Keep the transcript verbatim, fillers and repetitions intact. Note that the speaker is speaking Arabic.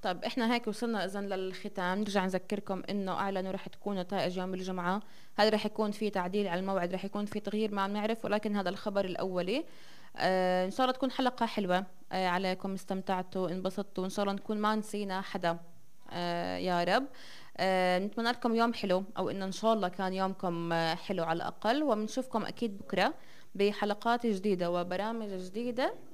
طب احنا هيك وصلنا اذا للختام. نرجع نذكركم انه اعلنوا رح تكون نتائج يوم الجمعه. هذا رح يكون في تعديل على الموعد، رح يكون في تغيير ما عم نعرف، ولكن هذا الخبر الاولي. آه ان شاء الله تكون حلقه حلوه آه عليكم، استمتعتوا انبسطتوا، ان شاء الله نكون ما نسينا حدا. آه يا رب. آه نتمنى لكم يوم حلو، او انه ان شاء الله كان يومكم آه حلو على الاقل، وبنشوفكم اكيد بكره بحلقات جديده وبرامج جديده